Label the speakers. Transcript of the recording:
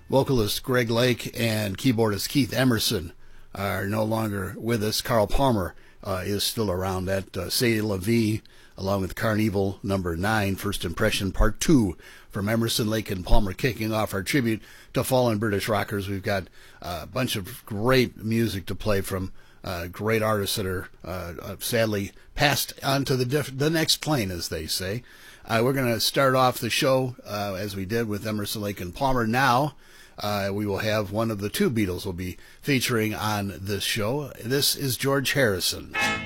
Speaker 1: Vocalist Greg Lake and keyboardist Keith Emerson are no longer with us. Carl Palmer is still around. That C'est La Vie, along with Carnival number 9, First Impression Part 2 from Emerson, Lake, and Palmer, kicking off our tribute to fallen British rockers. We've got a bunch of great music to play from great artists that are sadly passed on to the next plane, as they say. We're going to start off the show as we did with Emerson, Lake, and Palmer. Now we will have one of the two Beatles will be featuring on this show. This is George Harrison.